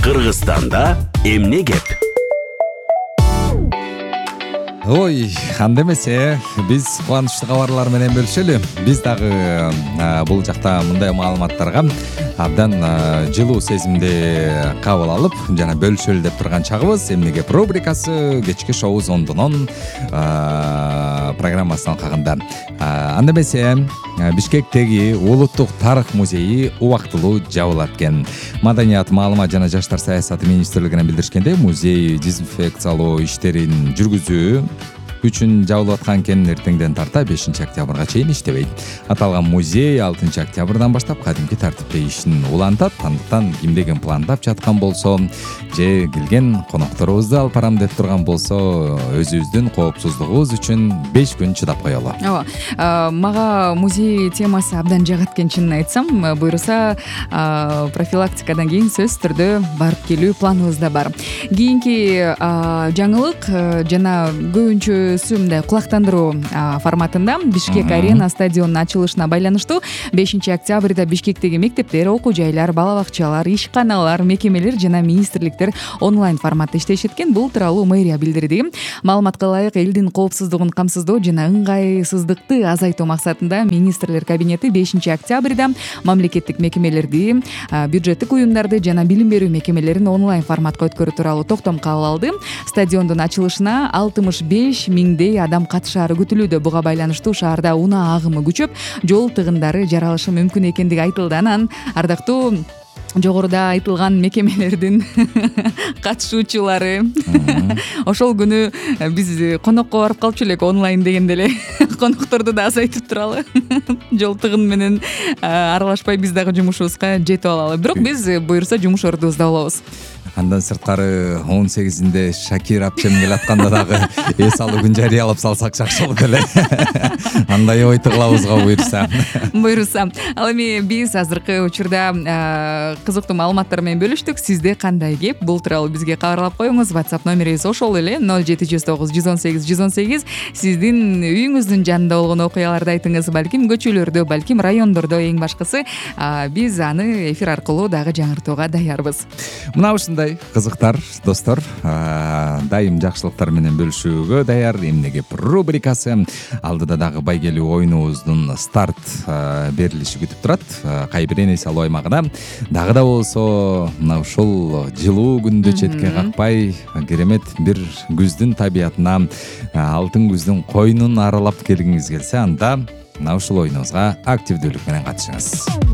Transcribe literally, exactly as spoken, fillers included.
Кыргызстанда эмне кеп? Ой, анда эмесе биз кубанычтуу кабарлар менен бөлүшөлү. Биз дагы бул жакта мындай маалыматтарга абдан жылуу сезимди кабыл алып жана бөлүшөлү деп турган чагыбыз. Эмне кеп рубрикасы кечки шоу Зондунун программасынан алкагында. Анда эмесе Бишкектеги Улуттук тарых музейи убактылуу жабылат экен. Маданият, маалымат жана жаштар саясаты министрлигинен билдиришкендей, музей дезинфекциялоо иштерин жүргүзүү үчүн жабылып аткан экен. Эртеңден тарта бешинчи октябрга чейин иштебейт. Аталган музей алтынчы октябрдан баштап кадимки тартипте ишин улантат. Андыктан кимдеген пландап жаткан болсо же келген конокторубузду алып барам деп турган болсо өзүбүздүн коопсуздугубуз үчүн беш күн чыдап коелу. Ооба, мага музей темасы абдан жагат экен, чынын айтсам. Буюрса профилактикадан кийин сөзсүз түрдө барып келүү планыбызда бар. Кийинки жаңылык жана көбүнчө мындай кулактандыруу форматында Бишкек арена стадионунун ачылышына байланыштуу бешинчи октябрда Бишкектеги мектептер, окуу жайлар, бала бакчалар, ишканалар, мекемелер жана министрликтер онлайн форматта иштешет экен. Бул тууралуу мэрия билдирди. Маалыматка ылайык, элдин коопсуздугун камсыздоо жана ыңгайсыздыкты азайтуу максатында министрлер кабинети бешинчи октябрда мамлекеттик мекемелерди, бюджеттик уюмдарды жана билим берүү мекемелерин онлайн форматка өткөрүү тууралуу токтом кабыл алды. Стадиондун ачылышына алтымыш беш миңдей адам катышаары күтүлүүдө. Буга байланыштуу шаарда унаа агымы күчөп, жол тыгындары жаралышы мүмкүн экендиги айтылды. Анан ардактуу жогоруда айтылган мекемелердин катышуучулары ошол күнү биз конокко барып калчу элек, онлайн дегенде эле конокторду да азайтып туралы. Жол тыгын менен аралашпай биз дагы жумушубузга жетип алалы. Бирок биз буюрса жумуш ордубузда болобуз. Андан сырткары он сегизинде Шакир апчем келатканда дагы эс алуу күн жарыялап салсак жакшы болот эле. Андай ой тыгылабызга буюрса. Буюрса. Ал эми биз азыркы учурда кызыктуу маалыматтар менен бөлүштүк. Сизде кандай кеп? Бул тууралуу бизге кабарлап коюңуз. WhatsApp номерибиз ошол эле ноль жети жүз тогуз жүз он сегиз жүз он сегиз. Сиздин үйүңүздүн жанында болгон окуяларды айтыңыз. Балким көчөлөрдө, балким райондордо, эң башкысы биз аны эфир аркылуу дагы жаңыртууга даярбыз. Мына ушундай кызыктар, достор, дайым жакшылыктар менен бөлүшүүгө даяр эмне кеп рубрикасы. Алдыда дагы байгелүү оюнубуздун старт берилиши күтүп турат. Кайбир эне салуу аймагына дагы да болсо мына ушул жылуу күндү четке какпай керемет бир күздүн табиятына, алтын күздүн койнун аралап келгиңиз келсе, анда мына ушул оюнубузга активдүүлүк менен катышыңыз.